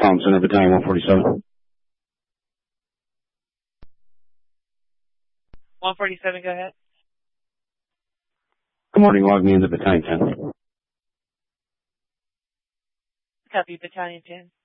Comm Center, Battalion 147. 147, go ahead. Good morning, log me into Battalion 10. Copy, Battalion 10.